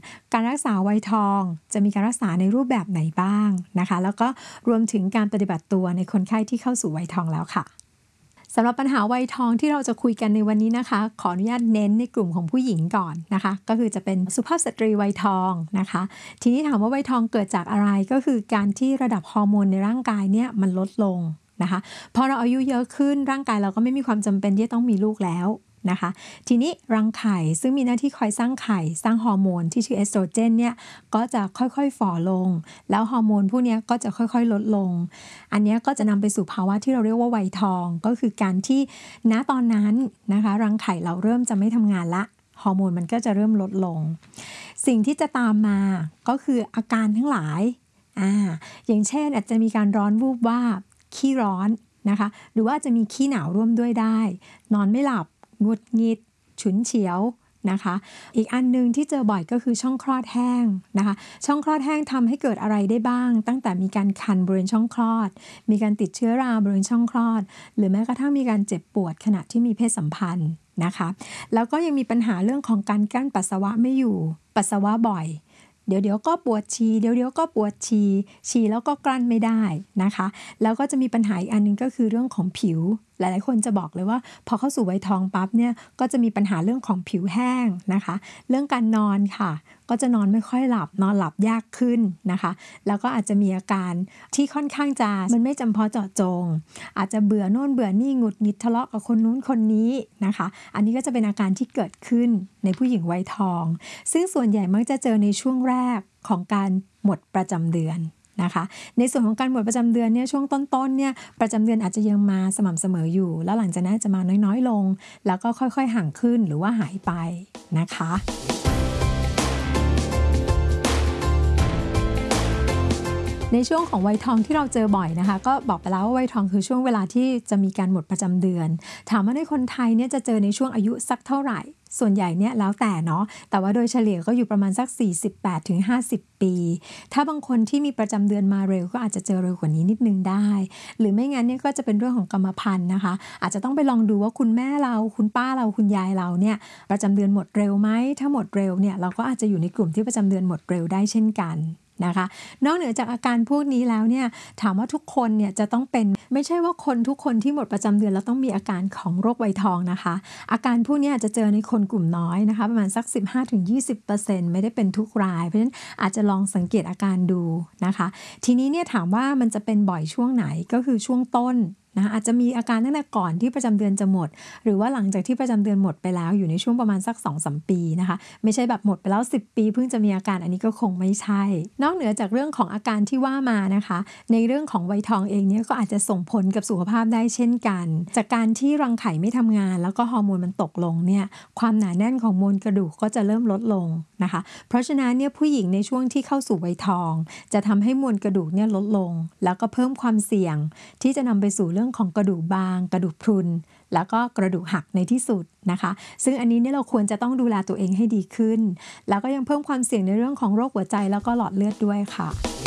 การรักษาวัยทองจะมีการรักษาในรูปแบบไหนบ้างนะคะแล้วก็รวมถึงการปฏิบัติตัวในคนไข้ที่เข้าสู่วัยทองแล้วค่ะสำหรับปัญหาวัยทองที่เราจะคุยกันในวันนี้นะคะขออนุญาตเน้นในกลุ่มของผู้หญิงก่อนนะคะก็คือจะเป็นสุภาพสตรีวัยทองนะคะทีนี้ถามว่าวัยทองเกิดจากอะไรก็คือการที่ระดับฮอร์โมนในร่างกายเนี่ยมันลดลงนะคะพอเราอายุเยอะขึ้นร่างกายเราก็ไม่มีความจำเป็นที่จะต้องมีลูกแล้วนะคะทีนี้รังไข่ซึ่งมีหน้าที่คอยสร้างไข่สร้างฮอร์โมนที่ชื่อเอสโตรเจนเนี่ยก็จะค่อยๆฝ่อลงแล้วฮอร์โมนพวกนี้ก็จะค่อยๆลดลงอันนี้ก็จะนำไปสู่ภาวะที่เราเรียกว่าวัยทองก็คือการที่ณตอนนั้นนะคะรังไข่เราเริ่มจะไม่ทำงานละฮอร์โมนมันก็จะเริ่มลดลงสิ่งที่จะตามมาก็คืออาการทั้งหลายอย่างเช่นอาจจะมีการร้อนวูบวาบขี้ร้อนนะคะหรือว่าจะมีขี้หนาวร่วมด้วยได้นอนไม่หลับหงุดหงิดฉุนเฉียวนะคะอีกอันนึงที่เจอบ่อยก็คือช่องคลอดแห้งนะคะช่องคลอดแห้งทำให้เกิดอะไรได้บ้างตั้งแต่มีการคันบริเวณช่องคลอดมีการติดเชื้อราบริเวณช่องคลอดหรือแม้กระทั่งมีการเจ็บปวดขณะที่มีเพศสัมพันธ์นะคะแล้วก็ยังมีปัญหาเรื่องของการกั้นปัสสาวะไม่อยู่ปัสสาวะบ่อยเดี๋ยวก็ปวดฉี่เดี๋ยวก็ปวดฉี่แล้วก็กลั้นไม่ได้นะคะแล้วก็จะมีปัญหาอีกอันนึงก็คือเรื่องของผิวหลายๆคนจะบอกเลยว่าพอเข้าสู่วัยทองปั๊บเนี่ยก็จะมีปัญหาเรื่องของผิวแห้งนะคะเรื่องการนอนค่ะก็จะนอนไม่ค่อยหลับนอนหลับยากขึ้นนะคะแล้วก็อาจจะมีอาการที่ค่อนข้างจะมันไม่จำเพาะเจาะจงอาจจะเบื่อโน่นเบื่อนี่หงุดหงิดทะเลาะกับคนนู้นคนนี้นะคะอันนี้ก็จะเป็นอาการที่เกิดขึ้นในผู้หญิงวัยทองซึ่งส่วนใหญ่มักจะเจอในช่วงแรกของการหมดประจำเดือนนะคะในส่วนของการหมดประจำเดือนเนี่ยช่วงต้นๆเนี่ยประจำเดือนอาจจะยังมาสม่ำเสมออยู่แล้วหลังจากนั้นจะมาน้อยๆลงแล้วก็ค่อยๆห่างขึ้นหรือว่าหายไปนะคะในช่วงของวัยทองที่เราเจอบ่อยนะคะก็บอกไปแล้วว่าวัยทองคือช่วงเวลาที่จะมีการหมดประจำเดือนถามว่าในคนไทยเนี่ยจะเจอในช่วงอายุสักเท่าไหร่ส่วนใหญ่เนี่ยแล้วแต่เนาะแต่ว่าโดยเฉลี่ยก็อยู่ประมาณสัก 48-50 ปีถ้าบางคนที่มีประจำเดือนมาเร็วก็อาจจะเจอเร็วกว่านี้นิดนึงได้หรือไม่งั้นเนี่ยก็จะเป็นเรื่องของกรรมพันธุ์นะคะอาจจะต้องไปลองดูว่าคุณแม่เราคุณป้าเราคุณยายเราเนี่ยประจำเดือนหมดเร็วไหมถ้าหมดเร็วเนี่ยเราก็อาจจะอยู่ในกลุ่มที่ประจำเดือนหมดเร็วได้เช่นกันนะคะนอกเหนือจากอาการพวกนี้แล้วเนี่ยถามว่าทุกคนเนี่ยจะต้องเป็นไม่ใช่ว่าคนทุกคนที่หมดประจำเดือนแล้วต้องมีอาการของโรควัยทองนะคะอาการพวกนี้อาจจะเจอในคนกลุ่มน้อยนะคะประมาณสัก 15-20% ไม่ได้เป็นทุกรายเพราะฉะนั้นอาจจะลองสังเกตอาการดูนะคะทีนี้เนี่ยถามว่ามันจะเป็นบ่อยช่วงไหนก็คือช่วงต้นนะอาจจะมีอาการตั้งแต่ก่อนที่ประจำเดือนจะหมดหรือว่าหลังจากที่ประจำเดือนหมดไปแล้วอยู่ในช่วงประมาณสัก 2-3 ปีนะคะไม่ใช่แบบหมดไปแล้ว10 ปีเพิ่งจะมีอาการอันนี้ก็คงไม่ใช่นอกเหนือจากเรื่องของอาการที่ว่ามานะคะในเรื่องของวัยทองเองเนี่ยก็อาจจะส่งผลกับสุขภาพได้เช่นกันจากการที่รังไข่ไม่ทำงานแล้วก็ฮอร์โมนมันตกลงเนี่ยความหนาแน่นของมวลกระดูกก็จะเริ่มลดลงนะคะเพราะฉะนั้นเนี่ยผู้หญิงในช่วงที่เข้าสู่วัยทองจะทำให้มวลกระดูกเนี่ยลดลงแล้วก็เพิ่มความเสี่ยงที่จะนำไปสู่เรื่องของกระดูกบางกระดูกพรุนแล้วก็กระดูกหักในที่สุดนะคะซึ่งอันนี้เนี่ยเราควรจะต้องดูแลตัวเองให้ดีขึ้นแล้วก็ยังเพิ่มความเสี่ยงในเรื่องของโรคหัวใจแล้วก็หลอดเลือดด้วยค่ะ